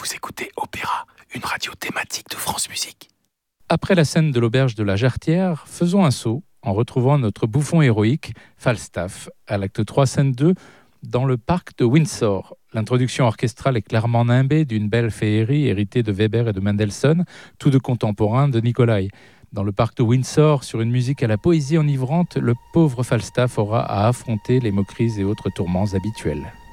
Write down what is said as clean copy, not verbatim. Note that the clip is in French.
Vous écoutez Opéra, une radio thématique de France Musique. Après la scène de l'auberge de la Jarretière, faisons un saut en retrouvant notre bouffon héroïque, Falstaff, à l'acte 3, scène 2, dans le parc de Windsor. L'introduction orchestrale est clairement nimbée d'une belle féerie héritée de Weber et de Mendelssohn, tous deux contemporains de Nicolai. Dans le parc de Windsor, sur une musique à la poésie enivrante, le pauvre Falstaff aura à affronter les moqueries et autres tourments habituels.